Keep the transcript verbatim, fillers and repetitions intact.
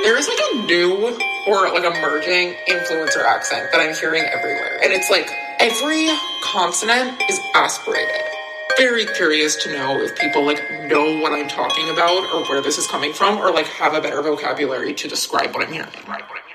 There is like a new or like emerging influencer accent that I'm hearing everywhere. And it's like every consonant is aspirated. Very curious to know if people like know what I'm talking about or where this is coming from or like have a better vocabulary to describe what I'm hearing. Right, what I'm